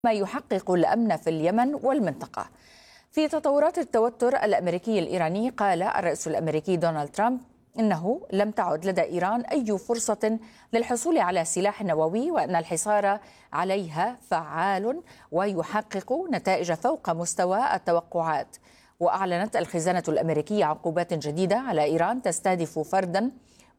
ما يحقق الأمن في اليمن والمنطقة. في تطورات التوتر الأمريكي الإيراني، قال الرئيس الأمريكي دونالد ترامب إنه لم تعد لدى إيران أي فرصة للحصول على سلاح نووي، وأن الحصار عليها فعال ويحقق نتائج فوق مستوى التوقعات. وأعلنت الخزانة الأمريكية عقوبات جديدة على إيران تستهدف فردا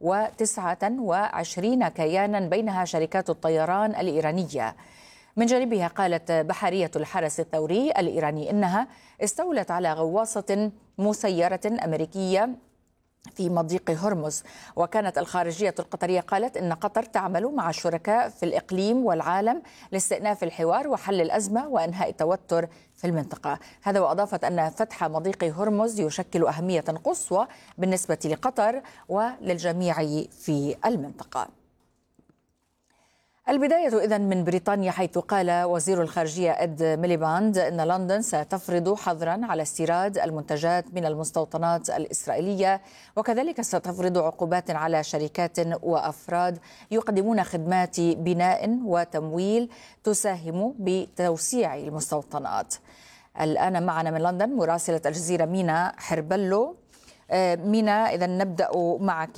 و29 كيانا بينها شركات الطيران الإيرانية. من جانبها قالت بحرية الحرس الثوري الإيراني إنها استولت على غواصة مسيرة أمريكية في مضيق هرمز. وكانت الخارجية القطرية قالت إن قطر تعمل مع الشركاء في الإقليم والعالم لاستئناف الحوار وحل الأزمة وإنهاء التوتر في المنطقة. هذا، وأضافت أن فتح مضيق هرمز يشكل أهمية قصوى بالنسبة لقطر وللجميع في المنطقة. البداية إذن من بريطانيا، حيث قال وزير الخارجية إد ميليباند إن لندن ستفرض حظرا على استيراد المنتجات من المستوطنات الإسرائيلية، وكذلك ستفرض عقوبات على شركات وأفراد يقدمون خدمات بناء وتمويل تساهم بتوسيع المستوطنات. الآن معنا من لندن مراسلة الجزيرة مينا حربلو. مينا، إذن نبدأ معك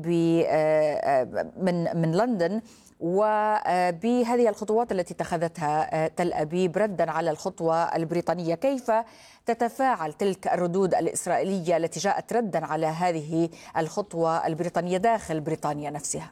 من لندن وبهذه الخطوات التي اتخذتها تل أبيب ردا على الخطوة البريطانية. كيف تتفاعل تلك الردود الإسرائيلية التي جاءت ردا على هذه الخطوة البريطانية داخل بريطانيا نفسها؟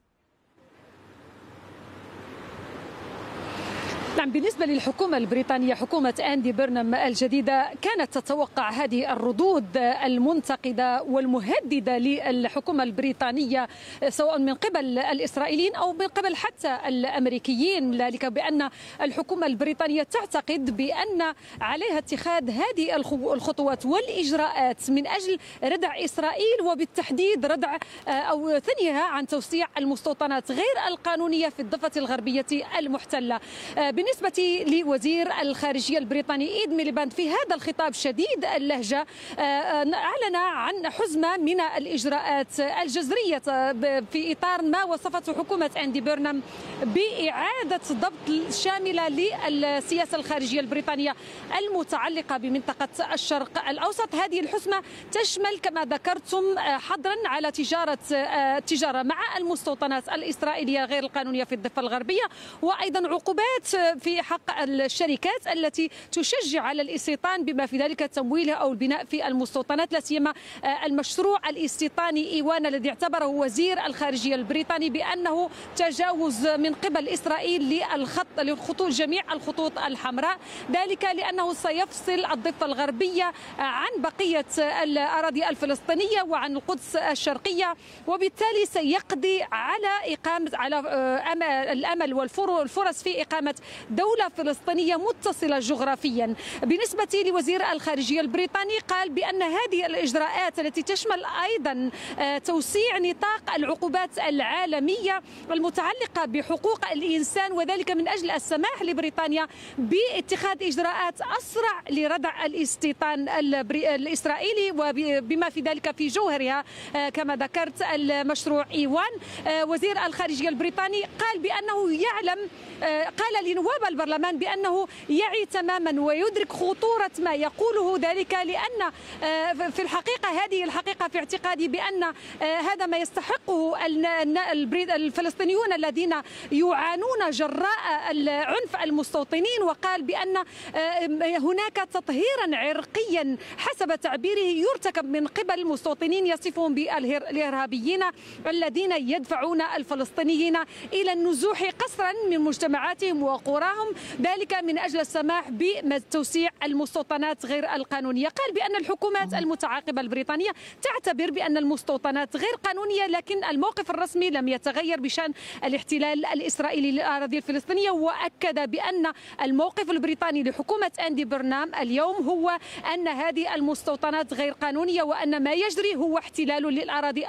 نعم، بالنسبة للحكومة البريطانية، حكومة أندي بيرنام الجديدة، كانت تتوقع هذه الردود المنتقدة والمهددة للحكومة البريطانية سواء من قبل الإسرائيليين أو من قبل حتى الأمريكيين، ذلك بأن الحكومة البريطانية تعتقد بأن عليها اتخاذ هذه الخطوات والإجراءات من أجل ردع إسرائيل، وبالتحديد ردع أو ثنيها عن توسيع المستوطنات غير القانونية في الضفة الغربية المحتلة. بالنسبة لوزير الخارجية البريطاني إيد ميليباند، في هذا الخطاب شديد اللهجة أعلن عن حزمة من الإجراءات الجذرية في إطار ما وصفته حكومة أندي بيرنام بإعادة ضبط شاملة للسياسة الخارجية البريطانية المتعلقة بمنطقة الشرق الأوسط. هذه الحزمة تشمل كما ذكرتم حظرا على التجارة مع المستوطنات الإسرائيلية غير القانونية في الضفة الغربية، وأيضا عقوبات في حق الشركات التي تشجع على الاستيطان بما في ذلك تمويلها أو البناء في المستوطنات، لا سيما المشروع الاستيطاني إيوان الذي اعتبره وزير الخارجية البريطاني بأنه تجاوز من قبل إسرائيل لخطوط جميع الخطوط الحمراء، ذلك لأنه سيفصل الضفة الغربية عن بقية الأراضي الفلسطينية وعن القدس الشرقية، وبالتالي سيقضي على الأمل والفرص في إقامة دولة فلسطينية متصلة جغرافيا. بالنسبة لوزير الخارجية البريطاني، قال بأن هذه الإجراءات التي تشمل أيضا توسيع نطاق العقوبات العالمية المتعلقة بحقوق الإنسان، وذلك من أجل السماح لبريطانيا باتخاذ إجراءات أسرع لردع الاستيطان الإسرائيلي، وبما في ذلك في جوهرها كما ذكرت المشروع إيوان. وزير الخارجية البريطاني قال بأنه يعلم، قال لنواب البرلمان بأنه يعي تماما ويدرك خطورة ما يقوله، ذلك لأن في الحقيقة هذه الحقيقة في اعتقادي بأن هذا ما يستحقه الفلسطينيون الذين يعانون جراء عنف المستوطنين. وقال بأن هناك تطهيرا عرقيا حسب تعبيره يرتكب من قبل مستوطنين يصفهم بالإرهابيين الذين يدفعون الفلسطينيين إلى النزوح قسرا من مجتمعاتهم وقراهم، ذلك من أجل السماح بتوسيع المستوطنات غير القانونية. قال بأن الحكومات المتعاقبة البريطانية تعتبر بأن المستوطنات غير قانونية، لكن الموقف الرسمي لم يتغير بشأن الاحتلال الإسرائيلي للأراضي الفلسطينية. وأكد بأن الموقف البريطاني لحكومة أندي بيرنام اليوم هو أن هذه المستوطنات غير قانونية، وأن ما يجري هو احتلال للأراضي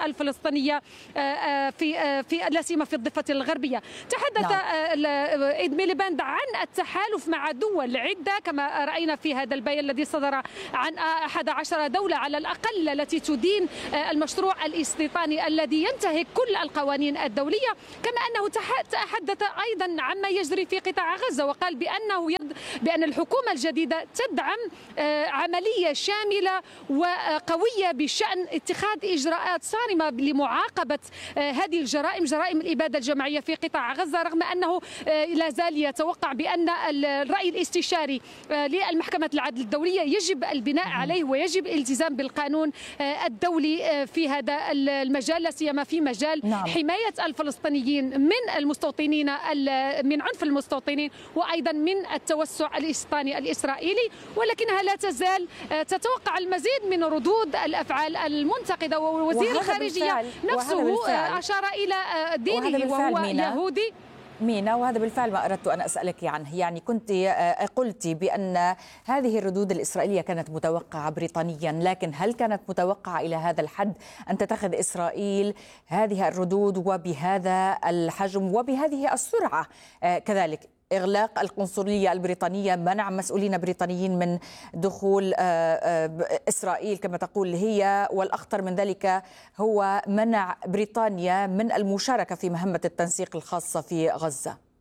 الفلسطينية في لا سيما في الضفة الغربية. تحدث إيد ميليباند الابتعاد عن التحالف مع دول عدة كما رأينا في هذا البيان الذي صدر عن 11 دولة على الأقل التي تدين المشروع الاستيطاني الذي ينتهك كل القوانين الدولية، كما أنه تحدث أيضا عما يجري في قطاع غزة وقال بأن الحكومة الجديدة تدعم عملية شاملة وقوية بشأن اتخاذ إجراءات صارمة لمعاقبة هذه الجرائم، جرائم الإبادة الجماعية في قطاع غزة، رغم أنه لا زال يتوقع بأن الرأي الاستشاري للمحكمة العدل الدولية يجب البناء عليه ويجب الالتزام بالقانون الدولي في هذا المجال، لا سيما في مجال حماية الفلسطينيين من المستوطنين من عنف المستوطنين وأيضا من التوسع الاستيطاني الإسرائيلي، ولكنها لا تزال تتوقع المزيد من ردود الأفعال المنتقدة. ووزير الخارجية نفسه أشار إلى دينه وهو يهودي. مينا، وهذا بالفعل ما أردت أن أسألك عنه، يعني كنت قلت بأن هذه الردود الإسرائيلية كانت متوقعة بريطانيا، لكن هل كانت متوقعة إلى هذا الحد أن تتخذ إسرائيل هذه الردود وبهذا الحجم وبهذه السرعة؟ كذلك إغلاق القنصلية البريطانية، منع مسؤولين بريطانيين من دخول إسرائيل كما تقول هي، والأخطر من ذلك هو منع بريطانيا من المشاركة في مهمة التنسيق الخاصة في غزة.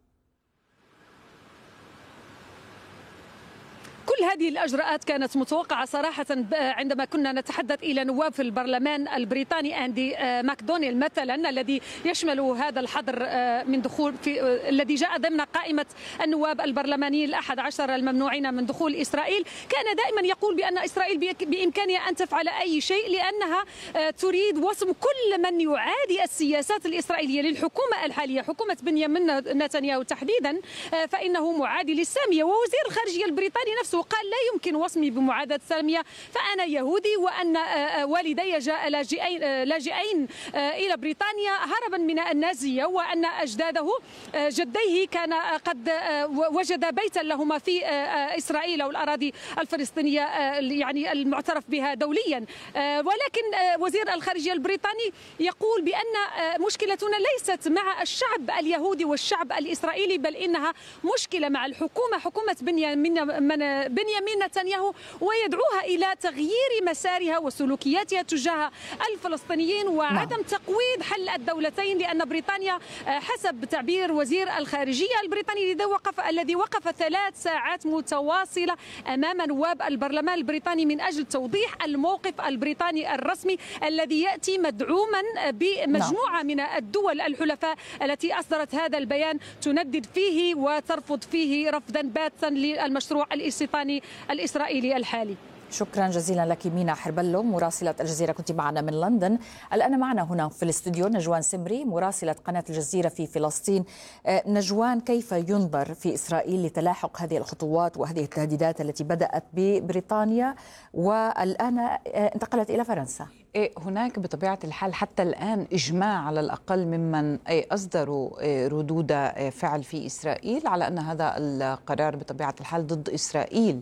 كل هذه الأجراءات كانت متوقعة صراحة عندما كنا نتحدث إلى نواب في البرلمان البريطاني أندي ماكدونيل مثلا الذي يشمل هذا الحظر من دخول الذي جاء ضمن قائمة النواب البرلمانيين ال11 الممنوعين من دخول إسرائيل، كان دائما يقول بأن إسرائيل بإمكانها أن تفعل أي شيء لأنها تريد وصم كل من يعادي السياسات الإسرائيلية للحكومة الحالية، حكومة بنيامين نتنياهو تحديدا، فإنه معادي للسامية. ووزير الخارجية البريطاني نفسه قال لا يمكن وصمي بمعاداة سامية، فأنا يهودي وأن والدي لاجئين إلى بريطانيا هربا من النازية، وأن أجداده جديه كان قد وجد بيتا لهما في إسرائيل أو الأراضي الفلسطينية يعني المعترف بها دوليا. ولكن وزير الخارجية البريطاني يقول بأن مشكلتنا ليست مع الشعب اليهودي والشعب الإسرائيلي، بل إنها مشكلة مع الحكومة، حكومة بنيامين نتنياهو، ويدعوها إلى تغيير مسارها وسلوكياتها تجاه الفلسطينيين وعدم تقويض حل الدولتين، لأن بريطانيا حسب تعبير وزير الخارجية البريطاني الذي وقف 3 ساعات متواصلة أمام نواب البرلمان البريطاني من أجل توضيح الموقف البريطاني الرسمي الذي يأتي مدعوما بمجموعة من الدول الحلفاء التي أصدرت هذا البيان تندد فيه وترفض فيه رفضا باتا للمشروع الاستيطاني الإسرائيلي الحالي. شكرا جزيلا لك مينا حربلو مراسلة الجزيرة، كنت معنا من لندن. الآن معنا هنا في الاستوديو نجوان سمري مراسلة قناة الجزيرة في فلسطين. نجوان، كيف ينظر في إسرائيل لتلاحق هذه الخطوات وهذه التهديدات التي بدأت ببريطانيا والآن انتقلت إلى فرنسا؟ هناك بطبيعة الحال حتى الآن إجماع على الأقل ممن أصدروا ردود فعل في إسرائيل على أن هذا القرار بطبيعة الحال ضد إسرائيل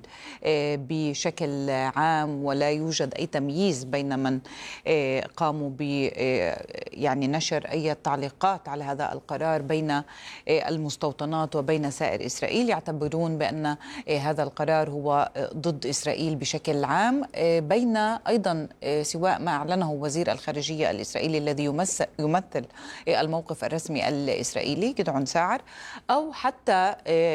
بشكل عام، ولا يوجد أي تمييز بين من قاموا ب يعني نشر أي تعليقات على هذا القرار بين المستوطنات وبين سائر إسرائيل. يعتبرون بأن هذا القرار هو ضد إسرائيل بشكل عام، بين أيضا سواء ما أعلنه وزير الخارجية الإسرائيلي الذي يمثل الموقف الرسمي الإسرائيلي جدعون ساعر، أو حتى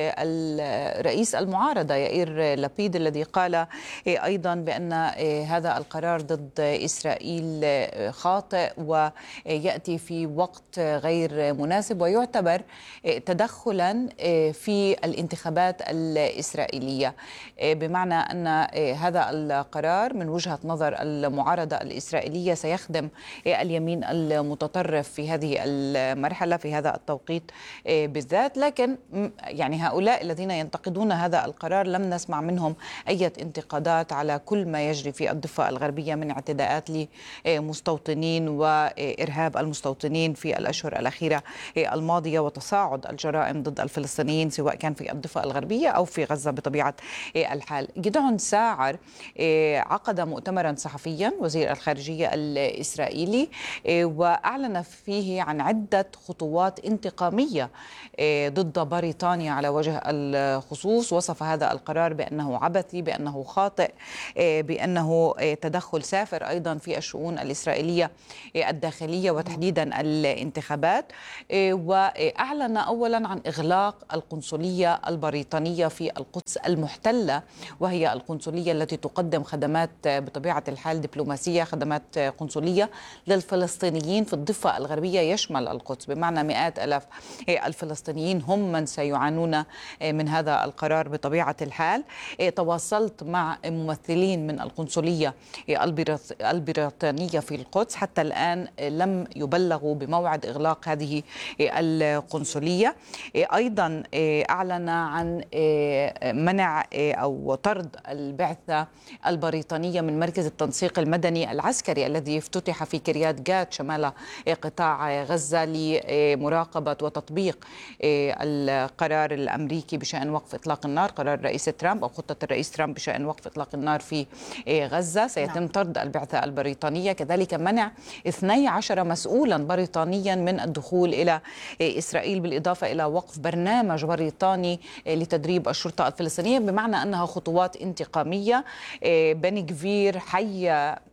الرئيس المعارضة يائير لابيد الذي قال أيضا بأن هذا القرار ضد إسرائيل خاطئ ويأتي في وقت غير مناسب ويعتبر تدخلا في الانتخابات الإسرائيلية، بمعنى أن هذا القرار من وجهة نظر المعارضة الإسرائيلية سيخدم اليمين المتطرف في هذه المرحلة في هذا التوقيت بالذات. لكن يعني هؤلاء الذين ينتقدون هذا القرار لم نسمع منهم أي انتقادات على كل ما يجري في الضفة الغربية من اعتداءات لمستوطنين وإرهاب المستوطنين في الأشهر الأخيرة الماضية وتصاعد الجرائم ضد الفلسطينيين سواء كان في الضفة الغربية أو في غزة بطبيعة الحال. جدعون ساعر عقد مؤتمرا صحفيا وزير الخارجية الخارجية الإسرائيلي، وأعلن فيه عن عدة خطوات انتقامية ضد بريطانيا على وجه الخصوص. وصف هذا القرار بأنه عبثي، بأنه خاطئ، بأنه تدخل سافر أيضا في الشؤون الإسرائيلية الداخلية وتحديدا الانتخابات. وأعلن أولا عن إغلاق القنصلية البريطانية في القدس المحتلة، وهي القنصلية التي تقدم خدمات بطبيعة الحال دبلوماسية، خدمات قنصلية للفلسطينيين في الضفة الغربية يشمل القدس، بمعنى مئات آلاف الفلسطينيين هم من سيعانون من هذا القرار بطبيعة الحال. تواصلت مع ممثلين من القنصلية البريطانية في القدس، حتى الآن لم يبلغوا بموعد إغلاق هذه القنصلية. أيضا أعلن عن منع أو طرد البعثة البريطانية من مركز التنسيق المدني العسكري الذي افتتح في كريات جات شمال قطاع غزة لمراقبة وتطبيق القرار الأمريكي بشأن وقف إطلاق النار، قرار الرئيس ترامب أو خطة الرئيس ترامب بشأن وقف إطلاق النار في غزة. سيتم طرد البعثة البريطانية، كذلك منع 12 مسؤولا بريطانيا من الدخول إلى إسرائيل، بالإضافة إلى وقف برنامج بريطاني لتدريب الشرطة الفلسطينية، بمعنى أنها خطوات انتقامية. بن غفير حي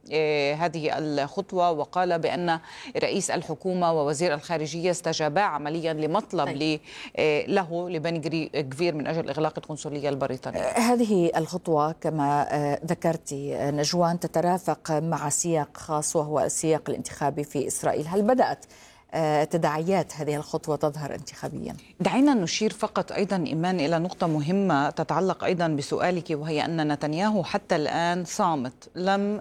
هذه الخطوة وقال بأن رئيس الحكومة ووزير الخارجية استجابا عمليا لمطلب له لبن غفير من أجل إغلاق القنصلية البريطانية. هذه الخطوة كما ذكرت نجوان تترافق مع سياق خاص وهو السياق الانتخابي في إسرائيل. هل بدأت تداعيات هذه الخطوة تظهر انتخابيا؟ دعينا نشير فقط أيضا إيمان إلى نقطة مهمة تتعلق أيضا بسؤالك، وهي أن نتنياهو حتى الآن صامت، لم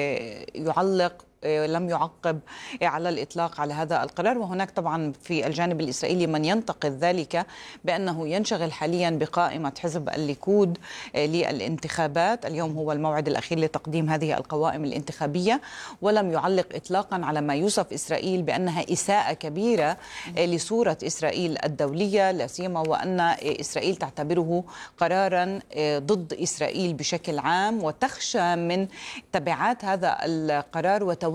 يعلق، لم يعقب على الإطلاق على هذا القرار. وهناك طبعا في الجانب الإسرائيلي من ينتقد ذلك بأنه ينشغل حاليا بقائمة حزب الليكود للانتخابات. اليوم هو الموعد الأخير لتقديم هذه القوائم الانتخابية، ولم يعلق إطلاقا على ما يوصف إسرائيل بأنها إساءة كبيرة لصورة إسرائيل الدولية، لا سيما وأن إسرائيل تعتبره قرارا ضد إسرائيل بشكل عام، وتخشى من تبعات هذا القرار وتوسع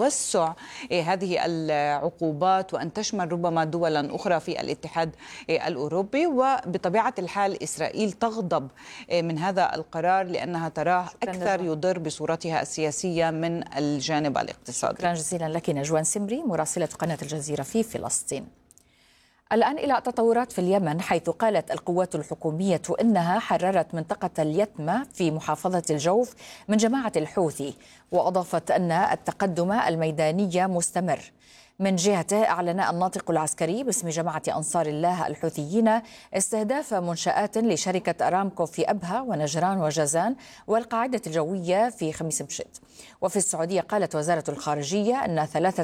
هذه العقوبات وأن تشمل ربما دولا أخرى في الاتحاد الأوروبي. وبطبيعة الحال إسرائيل تغضب من هذا القرار لأنها تراه أكثر يضر بصورتها السياسية من الجانب الاقتصادي. شكرا جزيلا لك نجوان سمري مراسلة قناة الجزيرة في فلسطين. الآن إلى تطورات في اليمن، حيث قالت القوات الحكومية إنها حررت منطقة اليتمة في محافظة الجوف من جماعة الحوثي، وأضافت أن التقدم الميداني مستمر. من جهته أعلن الناطق العسكري باسم جماعة أنصار الله الحوثيين استهداف منشآت لشركة أرامكو في أبها ونجران وجازان والقاعدة الجوية في خميس مشيط. وفي السعودية قالت وزارة الخارجية أن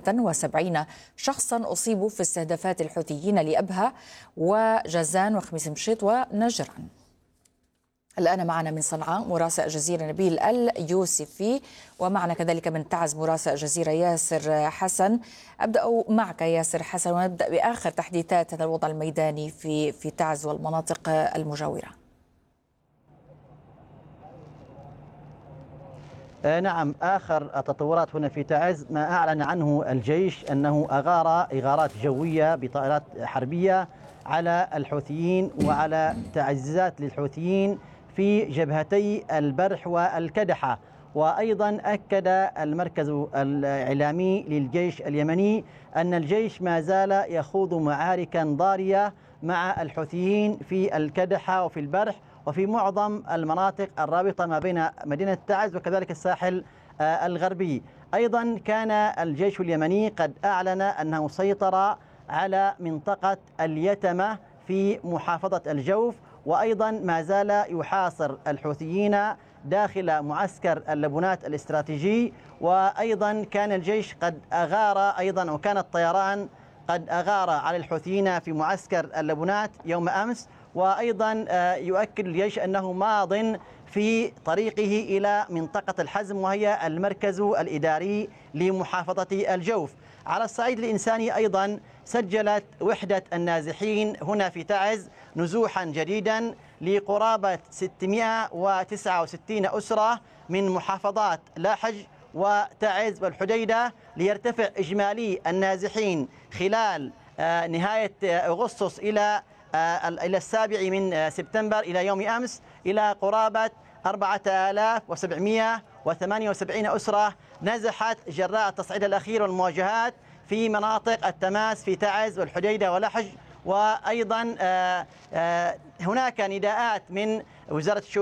73 شخصا أصيبوا في استهدافات الحوثيين لأبها وجازان وخميس مشيط ونجران. الآن معنا من صنعاء مراسل الجزيرة نبيل اليوسفي، ومعنا كذلك من تعز مراسل الجزيرة ياسر حسن. أبدأ معك ياسر حسن ونبدأ بآخر تحديثات هذا الوضع الميداني في تعز والمناطق المجاورة. نعم، آخر التطورات هنا في تعز ما أعلن عنه الجيش أنه أغار إغارات جوية بطائرات حربية على الحوثيين وعلى تعزيزات للحوثيين في جبهتي البرح والكدحة. وأيضا أكد المركز الإعلامي للجيش اليمني أن الجيش ما زال يخوض معاركا ضارية مع الحوثيين في الكدحة وفي البرح وفي معظم المناطق الرابطة ما بين مدينة تعز وكذلك الساحل الغربي. أيضا كان الجيش اليمني قد أعلن أنه سيطر على منطقة اليتمة في محافظة الجوف، وأيضا ما زال يحاصر الحوثيين داخل معسكر اللبنات الاستراتيجي. وأيضا كان الجيش قد أغار أيضا، وكان الطيران قد أغار على الحوثيين في معسكر اللبنات يوم أمس. وأيضا يؤكد الجيش أنه ماض في طريقه إلى منطقة الحزم وهي المركز الإداري لمحافظة الجوف. على الصعيد الإنساني أيضا سجلت وحدة النازحين هنا في تعز نزوحا جديدا لقرابة 669 أسرة من محافظات لاحج وتعز والحديدة ليرتفع إجمالي النازحين خلال نهاية أغسطس إلى 7 سبتمبر إلى يوم أمس إلى قرابة 4778 أسرة نزحت جراء التصعيد الأخير والمواجهات في مناطق التماس في تعز والحديدة ولحج. وأيضا هناك نداءات من وزارة الشؤون